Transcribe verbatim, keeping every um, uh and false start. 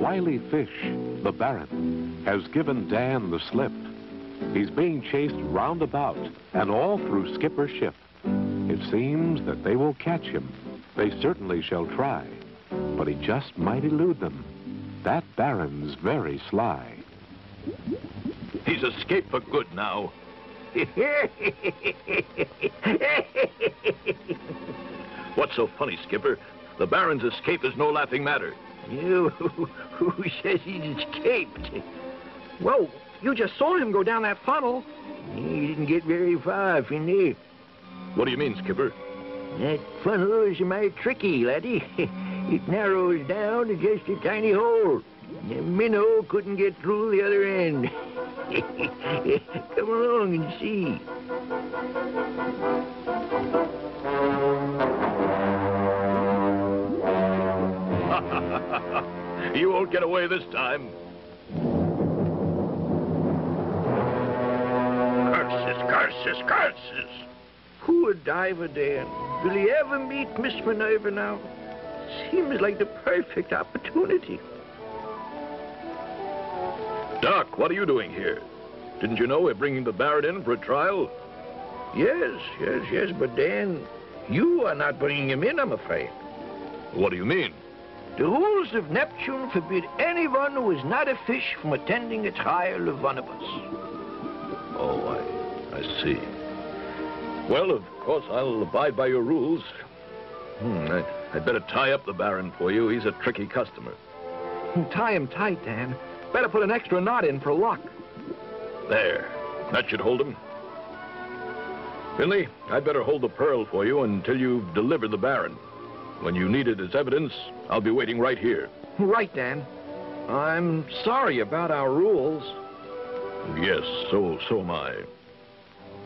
wily fish, the Baron, has given Dan the slip. He's being chased round about and all through Skipper's ship. It seems that they will catch him. They certainly shall try, but he just might elude them. That Baron's very sly. He's escaped for good now. What's so funny, Skipper? The Baron's escape is no laughing matter. You, who says he's escaped? Well, you just saw him go down that funnel. He didn't get very far from there. What do you mean, Skipper? That funnel is mighty tricky, laddie. It narrows down to just a tiny hole. The minnow couldn't get through the other end. Come along and see. You won't get away this time. Curses, curses, curses! Poor Diver Dan. Will he ever meet Miss Minerva now? Seems like the perfect opportunity. Doc, what are you doing here? Didn't you know we're bringing the Baron in for a trial? Yes, yes, yes, but Dan, you are not bringing him in, I'm afraid. What do you mean? The rules of Neptune forbid anyone who is not a fish from attending a trial of one of us. Oh, I, I see. Well, of course, I'll abide by your rules. Hmm, I, I'd better tie up the Baron for you. He's a tricky customer. Tie him tight, Dan. Better put an extra knot in for luck. There. That should hold him. Finley, I'd better hold the pearl for you until you've delivered the Baron. When you need it as evidence, I'll be waiting right here. Right, Dan. I'm sorry about our rules. Yes, so, so am I.